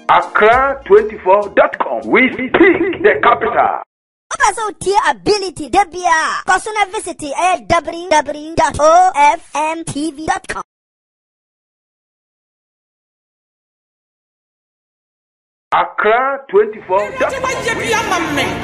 Accra24.com. We speak the capital. Also, tier ability, Debia. Personal visit at www.ofmtv.com. Accra24.com.